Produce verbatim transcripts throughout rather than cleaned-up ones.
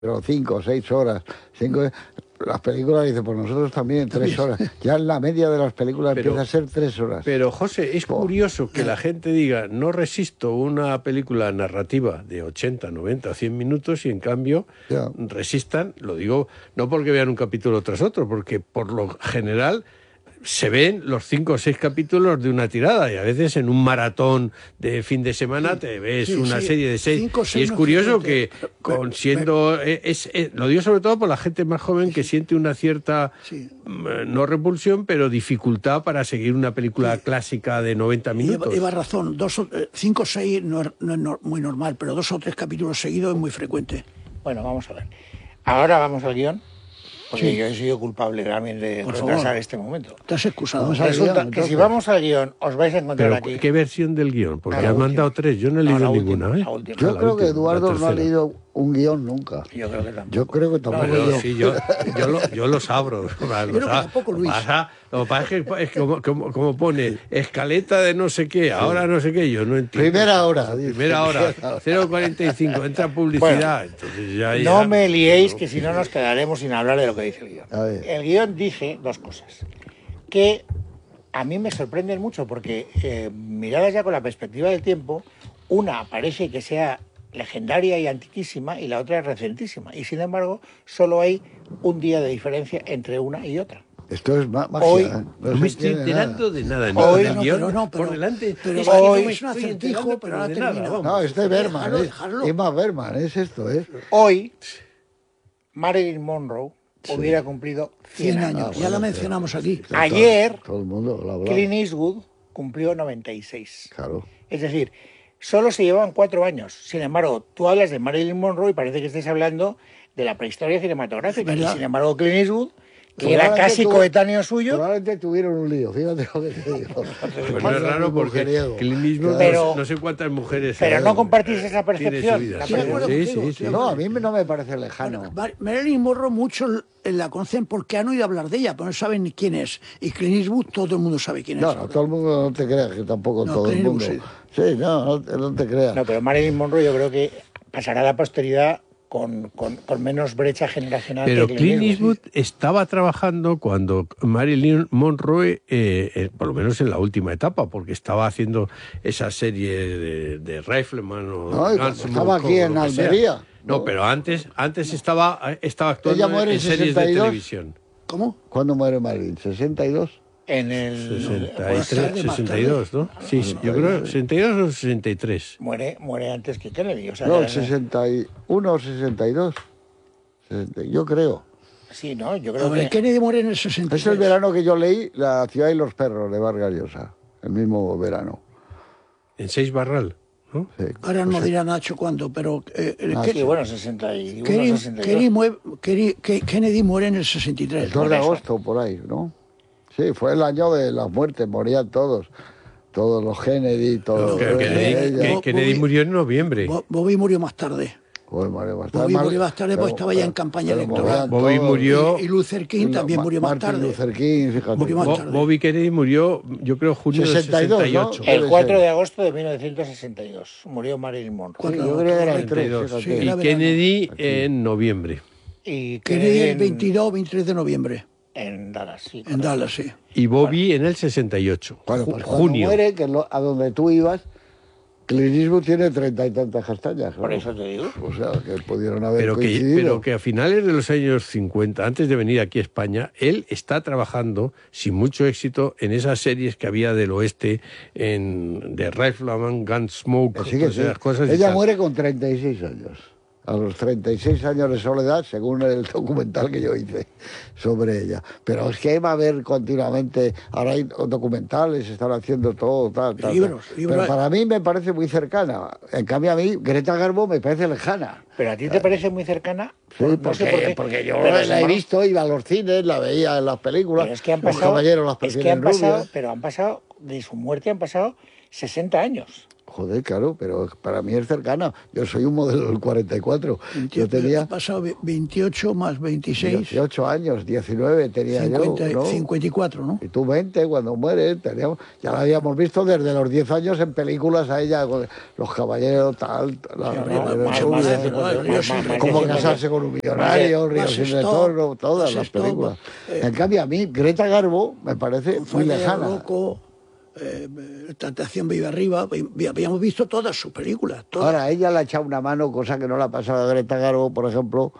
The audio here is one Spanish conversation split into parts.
pero cinco o seis horas, cinco, las películas, dice, pues nosotros también, tres horas. Ya en la media de las películas pero, empieza a ser tres horas. Pero, José, es oh. curioso que la gente diga, no resisto una película narrativa de ochenta, noventa, cien minutos y, en cambio, yeah. resistan, lo digo, no porque vean un capítulo tras otro, porque, por lo general, se ven los cinco o seis capítulos de una tirada y a veces en un maratón de fin de semana sí, te ves sí, una sí. serie de seis. Cinco, seis y es curioso no que con siendo pero, es, es, lo digo sobre todo por la gente más joven sí. que siente una cierta sí. no repulsión pero dificultad para seguir una película sí. clásica de noventa minutos. Lleva razón, dos o, cinco o seis no es, no es no, muy normal, pero dos o tres capítulos seguidos es muy frecuente. Bueno, vamos a ver. Ahora vamos al guión. Porque sí. yo he sido culpable también de Por retrasar favor. este momento. Te has excusado. Resulta guión, que entonces. si vamos al guión, os vais a encontrar Pero, aquí... ¿qué versión del guión? Porque has mandado tres, yo no he leído no, ninguna. Última, ¿eh? la última. Yo la creo última, que Eduardo no ha leído un guión nunca. Yo creo que tampoco. Yo creo que tampoco. No, yo, sí, yo, yo, lo, yo los abro. Yo creo que tampoco, Luis. Pasa, lo que pasa es que es como, como, como pone escaleta de no sé qué, ahora no sé qué, yo no entiendo. Primera hora. Primera hora, cero cuarenta y cinco, entra publicidad. Bueno, entonces ya, ya, no me liéis, que si no nos quedaremos sin hablar de lo que dice el guión. El guión dice dos cosas que a mí me sorprenden mucho, porque eh, miradas ya con la perspectiva del tiempo, una parece que sea legendaria y antiquísima y la otra es recentísima. Y sin embargo, solo hay un día de diferencia entre una y otra. Esto es magia. Hoy, ¿eh? No, no me estoy enterando de nada. nada. Hoy, no, no, guión, pero no, pero, por delante. Pero es hoy, que no es un acertijo, pero ahora termina. No, este es Berman. Es, es más Berman, es esto. ¿eh? Hoy, Marilyn Monroe hubiera cumplido cien años. Ah, ya la mencionamos aquí. Ayer, todo el mundo lo Clint Eastwood cumplió noventa y seis. Claro. Es decir, solo se llevaban cuatro años. Sin embargo, tú hablas de Marilyn Monroe y parece que estés hablando de la prehistoria cinematográfica. Y sin embargo, Clint Eastwood, que era casi tuvo, coetáneo suyo... Probablemente tuvieron un lío, fíjate lo que te digo. Pues no es raro porque Clint Eastwood, pero, no sé cuántas mujeres... Pero no compartís esa percepción. La sí, sí, sí, sí, no, a mí no me parece lejano. Bueno, Marilyn Monroe muchos la conocen porque han oído hablar de ella, pero no saben ni quién es. Y Clint Eastwood todo el mundo sabe quién es. No, no, todo el mundo no te creas, que tampoco no, todo Clint el mundo... Sí, sí no, no, no te creas. No, pero Marilyn Monroe yo creo que pasará a la posteridad... Con, con, con menos brecha generacional. Pero que Clint Eastwood sí. estaba trabajando cuando Marilyn Monroe, eh, eh, por lo menos en la última etapa, porque estaba haciendo esa serie de, de Rifleman o no, Gunsmoke, estaba aquí en Almería. No, no, pero antes, antes estaba, estaba actuando en, en series de televisión. ¿Cómo? ¿Cuándo muere Marilyn? ¿sesenta y dos? En el sesenta y tres, sesenta y dos, ¿no? Sí, sí, yo creo sesenta y dos o sesenta y tres. Muere, muere antes que Kennedy. O sea, no, la, sesenta y uno o sesenta y dos. Yo creo. Sí, ¿no? Yo creo a ver, que... Kennedy muere en el sesenta y tres. Es el verano que yo leí La ciudad y los perros, de Vargas Llosa. El mismo verano. En Seis Barral, ¿no? Sí. Ahora no dirá Nacho cuándo, pero... Eh, ah, sí, bueno, sesenta y uno, Kennedy, sesenta y dos. Kennedy, muere, Kennedy, Kennedy muere en el sesenta y tres. El dos de agosto, por ahí, ¿no? Sí, fue el año de las muertes, morían todos. Todos los Kennedy, todos... No, Kennedy, que, Kennedy murió en noviembre. Bobby murió más tarde. Joder, María, más tarde. Bobby murió más tarde porque estaba ya en campaña electoral. Bobby murió... Y, y Luther King no, también murió más tarde. Luther King, fíjate. Murió más tarde. Bobby Kennedy murió, yo creo, junio sesenta y dos, del sesenta y ocho. ¿no? El cuatro de agosto de mil novecientos sesenta y dos murió Marilyn Monroe. Sí, yo creo que era el tres, sí, y Kennedy en noviembre. Y Kennedy el veintidós, veintitrés de noviembre. En Dallas, sí. En Dallas, sí. Y Bobby bueno. en el sesenta y ocho, bueno, pues junio. Muere, que lo, a donde tú ibas, Clint Eastwood tiene treinta y tantas castañas. Por ¿no? eso te digo. O sea, que pudieron haber pero coincidido. Que, pero que a finales de los años cincuenta, antes de venir aquí a España, él está trabajando, sin mucho éxito, en esas series que había del oeste, en de Rifleman, Gunsmoke, sí que todas sí. esas cosas. Ella muere con treinta y seis años. A los treinta y seis años de soledad, según el documental que yo hice sobre ella. Pero es que va a haber continuamente, ahora hay documentales, se están haciendo todo, tal, tal. Libros, tal. libros. Pero para mí me parece muy cercana. En cambio a mí, Greta Garbo me parece lejana. ¿Pero a ti te parece muy cercana? Sí, no porque, sé por qué. porque yo pero la he visto, iba a los cines, la veía en las películas. Pero es que han los pasado, caballeros las es que prefieren han pasado, rubias. pero han pasado, de su muerte han pasado sesenta años. Joder, claro, pero para mí es cercana. Yo soy un modelo del cuarenta y cuatro. Yo tenía... He pasado veintiocho más veintiséis. dieciocho años, diecinueve tenía cincuenta, yo, ¿no? cincuenta y cuatro, ¿no? Y tú veinte cuando mueres. Teníamos, ya la habíamos visto desde los diez años en películas a ella, con Los Caballeros, tal, la, Sí, la, más, la, más, Rubia, más, más, más, Cómo más, cómo más, casarse con un millonario, Río sin Stop, retorno, todas Más las Stop, películas. eh, En cambio, a mí, Greta Garbo me parece muy Falla lejana. Loco, eh, Tentación Vive Arriba, habíamos visto todas sus películas. Todas. Ahora, ella le ha echado una mano, cosa que no la ha pasado a Greta Garbo, por ejemplo,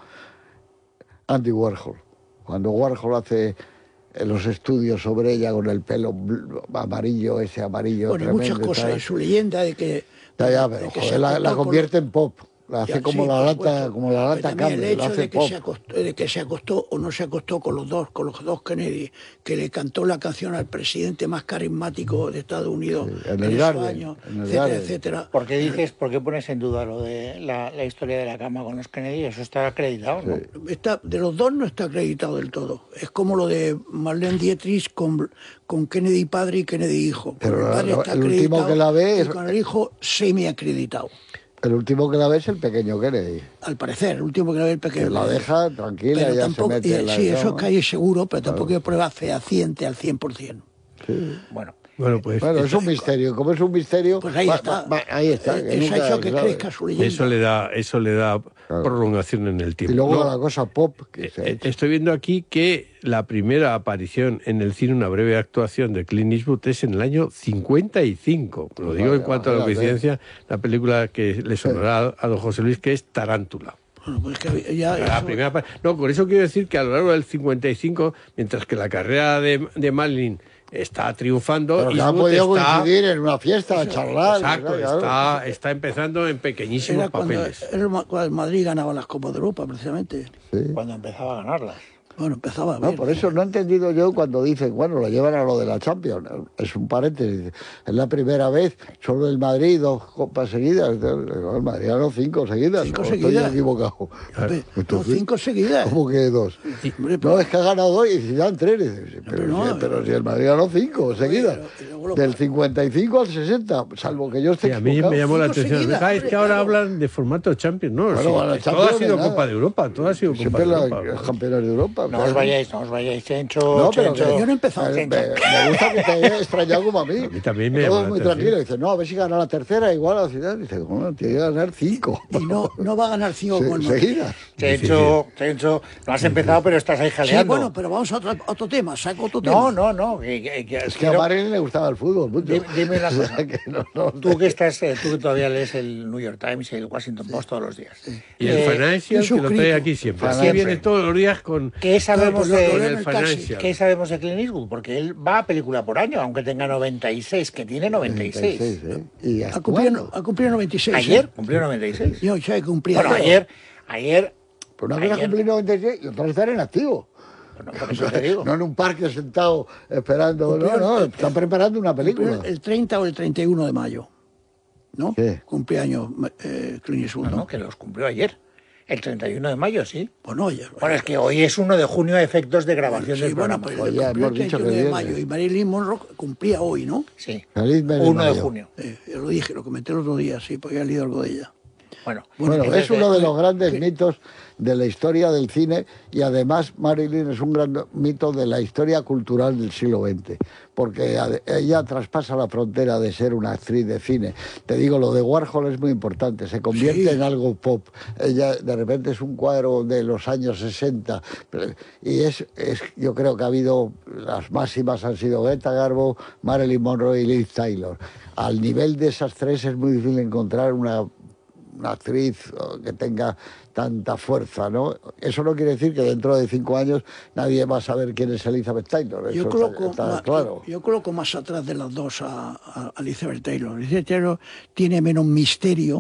Andy Warhol. Cuando Warhol hace los estudios sobre ella con el pelo amarillo, ese amarillo Bueno, tremendo, muchas cosas, tal. y su leyenda de que... Ya, ya, de pero que joder, se la, la acostó convierte con- en pop. La hace Ya, como sí, la por lata, supuesto. como la Pero lata también Campbell, el la hecho hace de que, pop. se acostó, de que se acostó o no se acostó con los dos, con los dos Kennedy, que le cantó la canción al presidente más carismático de Estados Unidos Sí, en en, el esos Garden, años, en el etcétera, Garden. etcétera. ¿Por qué dices, por qué pones en duda lo de la, la historia de la cama con los Kennedy? Eso está acreditado, ¿no? Sí. Está, de los dos no está acreditado del todo. Es como lo de Marlene Dietrich con, con Kennedy padre y Kennedy hijo. Con Pero el la- padre la- está el último acreditado que la ve y es- con el hijo semi-acreditado. El último que la ve es el pequeño Kennedy, Al parecer, el último que la ve el pequeño. que la deja tranquila, Pero ya tampoco, se mete y- en la sí, eso es cama. que hay seguro, pero tampoco hay prueba fehaciente al cien por ciento. Bueno, Bueno, pues Bueno, es un misterio. Como es un misterio, Pues ahí va- está. va- va- ahí está. Eh, que Eso ha nunca hecho que se sabe. crezca su leyenda. eso le da, eso le da prolongación en el Y tiempo. luego No, la cosa pop que se ha eh, hecho. Estoy viendo aquí que la primera aparición en el cine, una breve actuación de Clint Eastwood, es en el año cincuenta y cinco. Lo digo en Vaya, cuanto a la fíjate. coincidencia, la película que le sonará a don José Luis, que es Tarántula. Bueno, pues que ya, La eso- primera pa- no, con eso quiero decir que a lo largo del cincuenta y cinco, mientras que la carrera de, de Marilyn está triunfando, Pero que ha Eastwood podido está, coincidir en una fiesta, a charlar. exacto, claro. está, está empezando en pequeñísimos era cuando, papeles. era cuando el Madrid ganaba las Copas de Europa, precisamente. Sí. cuando empezaba a ganarlas. Bueno, empezaba a No, ver. por eso no he entendido yo cuando dicen, bueno, lo llevan a lo de la Champions. Es un paréntesis. Es la primera vez, solo el Madrid, dos copas seguidas. El Madrid ganó cinco seguidas. Cinco ¿no? seguidas. Estoy equivocado. Hombre, no, Entonces, cinco seguidas. ¿Cómo que dos? Hombre, No, pero- es que ha ganado dos y dan tres. Dices, Pero, no, si, pero si el Madrid ganó cinco seguidas. pero- y luego lo- Del cincuenta y cinco al sesenta, salvo que yo esté Sí, a mí equivocado. me llamó la Cinco atención. seguidas, Ah, es hombre, que ahora claro. hablan de formato Champions. No, Bueno, sí, bueno, todo Champions ha sido de Copa nada. de Europa, todo ha sido Copa Siempre de la- Europa. los campeones de Europa. No claro. os vayáis, no os vayáis, Chencho, No, pero Chencho. que yo no he empezado. Me, me- me gusta que te haya extrañado como a mí. A mí también me Todo llamó la muy atención. tranquilo. Dice, no, a ver si gana la tercera igual a la ciudad. Dice, bueno, tiene que ganar cinco. Y no, no va a ganar cinco Se- como el Madrid. seguidas. Chencho, Chencho, no has empezado, pero estás ahí Sí, jaleando. bueno, pero vamos a otro, otro tema. Saco otro tema. No, no, no. que- que- que- Es que a quiero- Marilyn le gustaba el fútbol mucho. Dime- dime una O sea, cosa. que no- no- Tú que estás, eh, tú que todavía lees el New York Times y el Washington Post todos los días. Y el Eh, Financial, y que lo trae suscrito. aquí siempre. Así Siempre. viene todos los días con... ¿Qué sabemos No, pues lo- de lo en leo el en el taxi. Financial. ¿Qué sabemos de Clint Eastwood? Porque él va a película por año, aunque tenga noventa y seis, que tiene noventa y seis. noventa y seis, ¿eh? Y Ha cumplido, actuando. ha cumplido noventa y seis. Ayer ¿eh? cumplió noventa y seis. Yo ya he cumplido. Bueno, ayer, ayer, Pero una cosa ayer- cumplir noventa y seis y otra estar en activo. bueno, por eso te digo. No en un parque sentado esperando. No, no, están preparando una película. El treinta o el treinta y uno de mayo. ¿No? ¿Qué? Cumpleaños eh, Clint Eastwood, No, ¿no? no, que los cumplió ayer. El treinta y uno de mayo, sí. Bueno, oye. Bueno, es que hoy es uno de junio a efectos de grabación Sí, del bueno, programa. pues Oye, cumplió hemos el dicho treinta y uno que de viene. mayo y Marilyn Monroe cumplía hoy, ¿no? Sí. Feliz mes de uno de mayo. junio. Eh, yo lo dije, lo comenté el otro día, sí, porque había leído algo de ella. Bueno, Bueno, entonces, es uno de eh, los grandes mitos de la historia del cine y además Marilyn es un gran mito de la historia cultural del siglo veinte, porque ade- ella traspasa la frontera de ser una actriz de cine. Te digo, lo de Warhol es muy importante, se convierte Sí. en algo pop. Ella de repente es un cuadro de los años sesenta pero- y es, es yo creo que ha habido, las máximas han sido Greta Garbo, Marilyn Monroe y Liz Taylor. Al nivel de esas tres es muy difícil encontrar una una actriz que tenga tanta fuerza, ¿no? Eso no quiere decir que dentro de cinco años nadie va a saber quién es Elizabeth Taylor. Eso Yo está- coloco, está más, claro. yo, yo coloco más atrás de las dos a, a, a Elizabeth Taylor. Elizabeth Taylor tiene menos misterio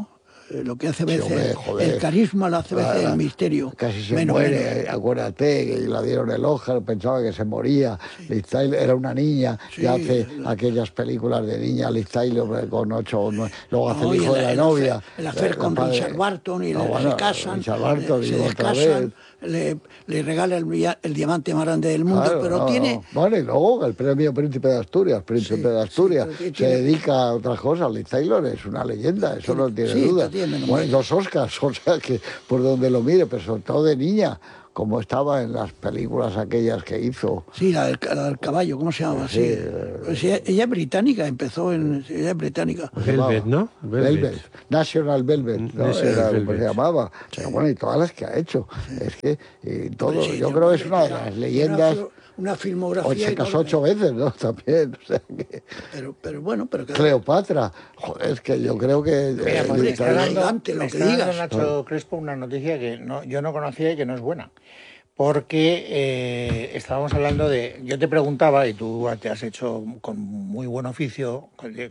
lo que hace a veces, sí, hombre, joder, el carisma lo hace a veces el misterio. Casi se menos, muere, menos. acuérdate, que la dieron el Oscar, pensaba que se moría. Sí. Liz Taylor era una niña, sí, y hace la... aquellas películas de niña, Liz Taylor con ocho o nueve, luego hace no, el hijo la, de la novia. El hacer con padre, Richard Barton y no, le, bueno, se casan, Richard Barton, le, y se otra casan, vez. Le, le regala el, el diamante más grande del mundo, claro, pero no, tiene... No. Bueno, y luego el premio Príncipe de Asturias, Príncipe sí, de Asturias, sí, se tiene... dedica a otras cosas. Liz Taylor es una leyenda, eso tiene, no tiene sí, duda. Tiene, bueno, y dos Oscars, o sea que por donde lo mire, pero sobre todo de niña, como estaba en las películas aquellas que hizo. Sí, la del, la del caballo, ¿cómo se llama? Sí, sí. Pues ella, ella es británica, empezó en... Ella es británica. Velvet, ¿no? Velvet. Velvet. National Velvet, ¿no? National Era Velvet. como se llamaba. Sí. Pero bueno, y todas las que ha hecho. Sí. Es que y todo, sí, yo creo que es una de las leyendas... Una filmografía. Se casó ocho veces, ¿no? También. O sea que... pero, pero bueno, pero que... Cleopatra. Joder, es que yo creo que... Mira, pues eh, me está dando, gigante, lo me que está dando digas. Nacho Crespo una noticia que no, yo no conocía y que no es buena. Porque eh, estábamos hablando de... Yo te preguntaba, y tú te has hecho con muy buen oficio,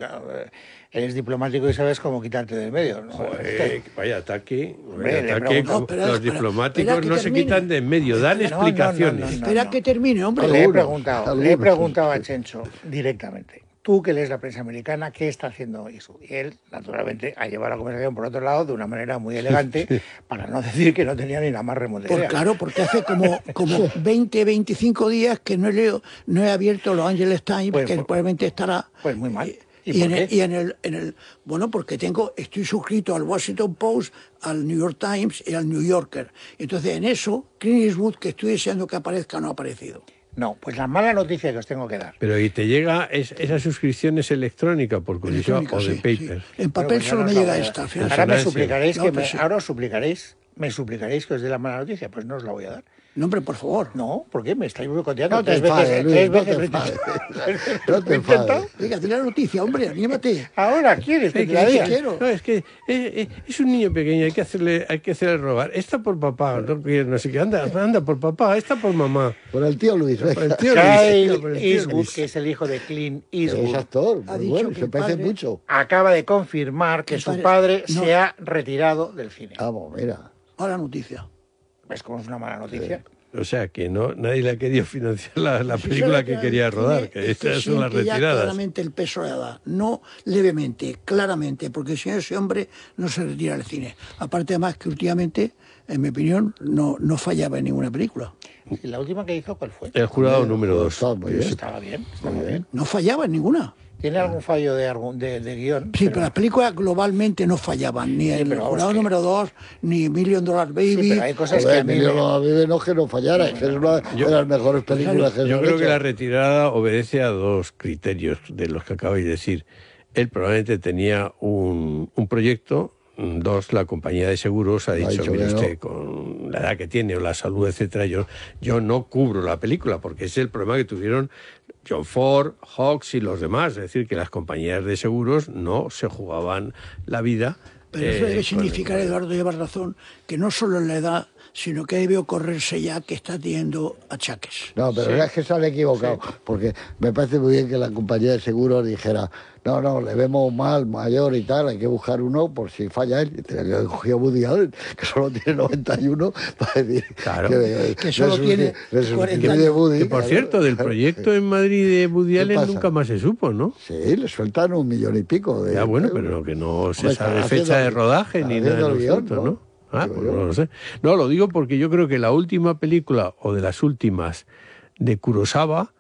eres diplomático y sabes cómo quitarte del medio, ¿no? Joder, vaya ataque. Hombre, vaya ataque no, espera, los espera, diplomáticos espera no se termine. quitan de en medio, dan No, no, explicaciones. no, no, no, Espera no. que termine, hombre. Le he Algunos, preguntado, algunos. le he preguntado a Chencho directamente. Tú que lees la prensa americana, ¿qué está haciendo eso? Y él, naturalmente, ha llevado la conversación por otro lado de una manera muy elegante, para no decir que no tenía ni la más remota idea. Pues claro, porque hace como, como veinte, veinticinco días que no he, leído, no he abierto los Angeles Times, Pues, que pues, probablemente estará... Pues muy mal. Y, ¿Y, en por el, qué? y en el, en el... Bueno, porque tengo estoy suscrito al Washington Post, al New York Times y al New Yorker. Entonces, en eso, Clint Eastwood, que estoy deseando que aparezca, no ha aparecido. No, pues la mala noticia que os tengo que dar. Pero ¿y te llega es, esa suscripción es electrónica por curiosidad o de sí, paper? sí. En papel Bueno, pues solo ya me nos llega la voy a esta. dar. Al final. Ahora me Resonancia. suplicaréis No, que pues me, sí. ahora os suplicaréis, me suplicaréis que os dé la mala noticia, pues no os la voy a dar. No, hombre, por favor. No, ¿por qué? Me estáis boicoteando No te tres veces, enfades, Luis, tres no veces te lo he enfades. intentado. No te ¿Lo he intentado? enfades. Venga, dile la noticia, hombre, anímate. Ahora quieres que Eh, te la que- diga. quiero. No, es que eh, eh, es un niño pequeño, hay que hacerle, hay que hacerle rogar. Esta por papá, no, quiere, no sé qué, anda, anda por papá, esta por mamá. Por el tío Luis, Por el venga. tío Luis, Kyle por el tío Eastwood, Luis. que es el hijo de Clint Es Eastwood, actor, Ha muy dicho bueno, que se el parece padre- mucho. acaba de confirmar que El su padre- padre no. se ha retirado del cine. Vamos, mira. Ahora noticia. ¿Ves cómo es una mala noticia? O sea, que no nadie le ha querido financiar la, la Si película solo que queda quería el cine, rodar, que es que estas son las siente ya retiradas. claramente el peso de la edad, no levemente, claramente, porque si no ese hombre no se retira del cine. Aparte además que últimamente, en mi opinión, no, no fallaba en ninguna película. ¿Y la última que hizo cuál fue? El jurado número dos. Está muy bien. Estaba bien, estaba bien. No fallaba en ninguna. ¿Tiene algún fallo de, algún- de, de guión? Sí, pero las películas globalmente no fallaban, ni el pero vamos, jurado que- número dos, ni Million Dollar Baby. Sí, pero hay cosas que Joder, a mí Emilio me- no, vive, no que no fallara, es que es una Yo- de las mejores películas que se Yo han creo que hecho. la retirada obedece a dos criterios de los que acabáis de decir. Él probablemente tenía un, un proyecto, dos, la compañía de seguros ha dicho, dicho mire que no. usted, con la edad que tiene o la salud, etcétera, yo, yo no cubro la película, porque ese es el problema que tuvieron John Ford, Hawks y los demás. Es decir, que las compañías de seguros no se jugaban la vida. Pero eso eh, debe con- significar, Eduardo, llevas razón, que no solo en la edad, sino que debe ocurrirse ya que está teniendo achaques. No, pero es que se han equivocado, porque me parece muy bien que la compañía de seguros dijera, no, no, le vemos mal, mayor y tal, hay que buscar uno por si falla él. Y tenía que coger a Woody Allen, que solo tiene noventa y uno, para decir Claro. que, Que solo le tiene susti- le cuarenta sustituye años. Woody, Que, por claro, cierto, del claro. proyecto en Madrid de Woody ¿Qué Allen pasa? nunca más se supo, ¿no? Sí, le sueltan un millón y pico de... Ya bueno, pero que no se Hombre, sabe están fecha haciendo- de rodaje están ni nada haciendo en el guión, absoluto, ¿no? ¿no? Ah, Digo pues yo. no lo sé. No, lo digo porque yo creo que la última película, o de las últimas, de Kurosawa,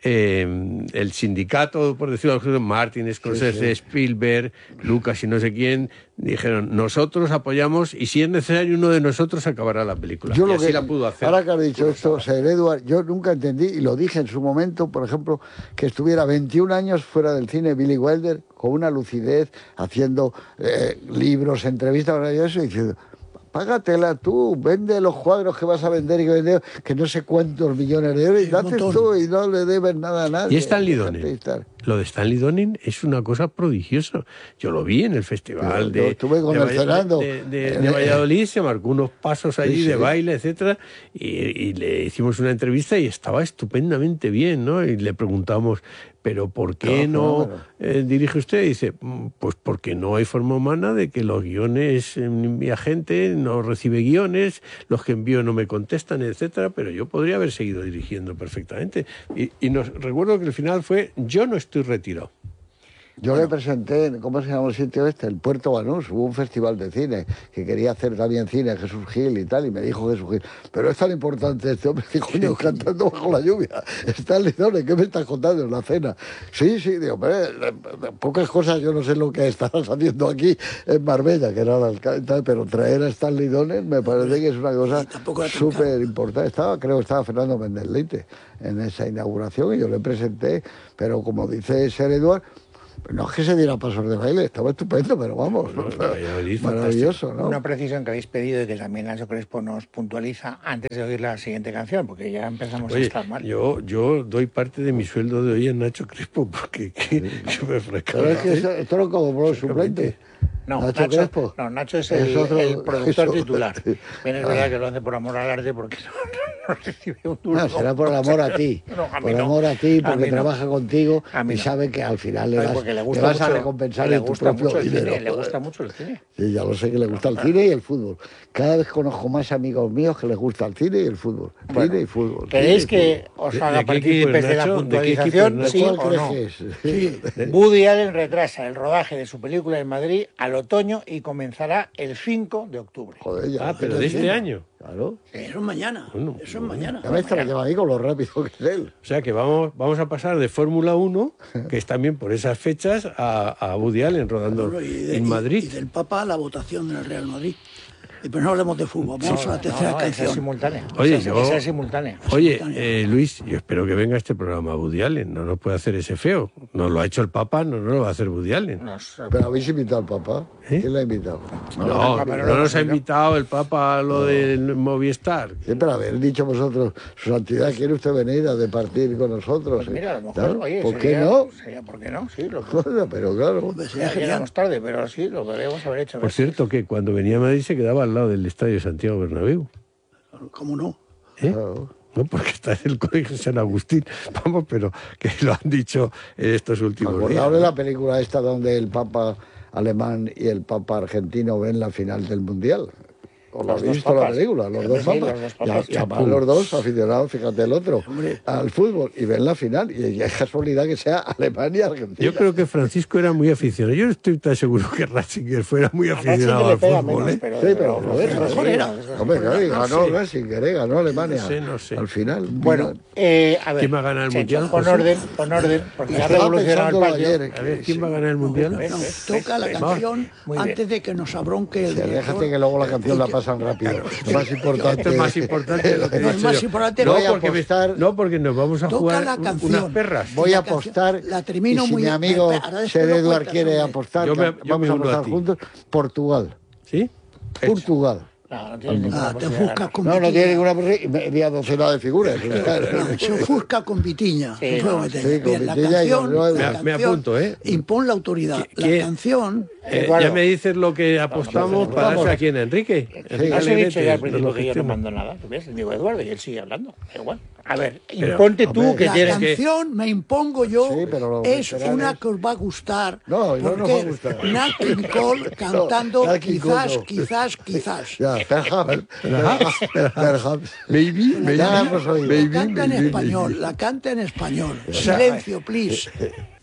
eh, el sindicato, por decirlo así, Martin, Scorsese, Spielberg, Lucas y no sé quién, dijeron, nosotros apoyamos y si es necesario uno de nosotros acabará la película. Yo y lo así que, la pudo hacer. ahora que has dicho esto, Sir Edward, yo nunca entendí, y lo dije en su momento, por ejemplo, que estuviera veintiún años fuera del cine Billy Wilder, con una lucidez, haciendo eh, libros, entrevistas, y eso, y diciendo, págatela tú, vende los cuadros que vas a vender y que vender, que no sé cuántos millones de euros, y Sí, un date montón. tú y no le debes nada a nadie. ¿Y Stanley Déjate Donen? estar. lo de Stanley Donen es una cosa prodigiosa. Yo lo vi en el festival yo, de, yo estuve con de, el Fernando de, de, de Valladolid, se marcó unos pasos allí sí, sí. de baile, etcétera, y, y le hicimos una entrevista y estaba estupendamente bien, ¿no? Y le preguntamos, ¿pero por qué no, no eh, dirige usted? Y dice, pues porque no hay forma humana de que los guiones, mi agente no recibe guiones, los que envío no me contestan, etcétera, pero yo podría haber seguido dirigiendo perfectamente. Y, y nos recuerdo que el final fue, yo no estoy retirado. Yo bueno. le presenté, ¿cómo se llama el sitio este? El Puerto Banús, hubo un festival de cine que quería hacer también cine, Jesús Gil y tal, y me dijo Jesús Gil, pero es tan importante este hombre, dijo, coño, cantando bajo la lluvia, está Lidone, ¿qué me estás contando en la cena? Sí, sí, digo, pero, pocas cosas, yo no sé lo que estabas haciendo aquí en Marbella, que era el alcalde, pero traer a Stanley Donen me parece que es una cosa súper importante. Estaba, creo que estaba Fernando Méndez Leite en esa inauguración y yo le presenté, pero como dice Ser Eduard, no es que se diera pasos de baile, estaba estupendo, pero vamos, no, no, maravilloso, ¿no? Una precisión que habéis pedido y que también Nacho Crespo nos puntualiza antes de oír la siguiente canción, porque ya empezamos Oye, a estar mal. Yo, yo doy parte de mi sueldo de hoy a Nacho Crespo, porque que, yo me frescaba. Pero es que esto, esto lo como por suplente. No, Nacho, Nacho, Crespo. no, Nacho es el, es otro, el productor titular. Bien, es verdad que lo hace por amor al arte porque no, no recibe un duro. No, será por amor a ti. No, a por no. amor a ti, porque a trabaja no. contigo y no. sabe que al final le, no, vas, le, le vas mucho, a recompensar le en tu gusta propio mucho el dinero. Cine, le gusta mucho el cine. Sí, ya lo sé que le gusta el cine y el fútbol. Cada vez conozco más amigos míos que les gusta el cine y el fútbol. Bueno, cine y fútbol. ¿Queréis que fútbol. os haga partícipes de la puntualización? ¿De ¿Sí cuál o crees no? que es? Sí. Woody Allen retrasa el rodaje de su película en Madrid al otoño y comenzará el cinco de octubre. Joder, ya. Ah, pero de este año. Claro. Eso es mañana. Bueno, eso es mañana. Ya me extrañaba ahí con lo rápido que es él. O sea que vamos, vamos a pasar de Fórmula uno, que es también por esas fechas, a, a Woody Allen rodando bueno, de, en Madrid. Y, y del Papa a la votación del Real Madrid. Pero no hablemos de fútbol, vamos no, a la tercera no, canción. Esa es simultánea. Oye, esa, yo, esa es simultánea. Oye, eh, Luis, yo espero que venga este programa Woody Allen. No nos puede hacer ese feo. Nos lo ha hecho el Papa, no nos lo va a hacer Woody Allen. No, pero habéis invitado al Papa. ¿Eh? ¿Quién lo ha invitado? No, no, no, no nos ha invitado el Papa a lo no. del Movistar. Sí, pero haber dicho vosotros, su santidad, ¿quiere usted venir a departir con nosotros? Pues mira, a lo mejor, ¿Claro? oye, ¿por sería, qué no? Sería, ¿por qué no? Sí, lo bueno, pero claro. Ya llegamos tarde, pero sí, lo podríamos haber hecho. Por cierto, que cuando venía a Madrid se quedaba al lado del estadio Santiago Bernabéu. ¿Cómo no? ¿Eh? Claro. No, porque está en el Colegio San Agustín. Vamos, pero que lo han dicho en estos últimos días. ¿No? La película esta donde el Papa alemán y el Papa argentino ven la final del Mundial. ¿O lo habéis visto la película? Los dos sí, papas. Los dos papas. Y, y además los dos aficionados, fíjate el otro, Hombre. al fútbol. Y ven la final. Y es casualidad que sea Alemania y Argentina. Yo creo que Francisco era muy aficionado. Yo no estoy tan seguro que Ratzinger fuera muy aficionado al fútbol. Menos, ¿eh? pero, sí, pero lo es. Mejor era. Hombre, claro, y ganó sí. Ratzinger, ganó Alemania. No sé, no sé. Al final. Bueno, eh, a ver. ¿Quién va a ganar el Mundial? Con orden, con orden. Porque ha revolucionado el partido. Ayer, a ver, ¿quién va a ganar el Mundial? No, no, toca la canción antes de que nos abronque el director. Déjate que luego la canción la pasan rápido. Lo más importante. Esto es más importante de lo que no, he dicho más yo. importante no, voy a porque apostar, me, no, porque nos vamos a jugar la canción, unas perras. Voy a la apostar. Canción, la termino y si muy mi amigo Ser Eduard quiere apostar, yo me, yo vamos me a apostar a juntos. Portugal. ¿Sí? Portugal. No, no tiene ninguna ah, te ofuscas con No, Vitiña. no tiene ninguna posibilidad. Y media docena de figuras. No, se ofusca con Vitiña. Sí, no, sí, Bien, con la Vitiña canción, y con- la Me- canción me apunto, ¿eh? Impon la autoridad. ¿Qué- La canción... Eh, Eduardo. ya me dices lo que apostamos Vamos, para vamos. darse a quién, Enrique. Enrique Has Alegrete, dicho ya al nos principio lo que yo no gestiona. mando nada. ¿Tú ves? Digo Eduardo y él sigue hablando. Da igual. A ver, Pero, imponte tú hombre, que La tienes que... canción, me impongo yo, Sí, pero los es veteranos- una que os va a gustar. No, no nos va a porque gustar. Nat King Cole cantando Nat King Cole quizás, no. quizás, quizás. Ya, perhaps. Perhaps. Baby, baby, Ya la hemos oído. baby, La canta en baby, español, baby. la canta en español. Silencio, please.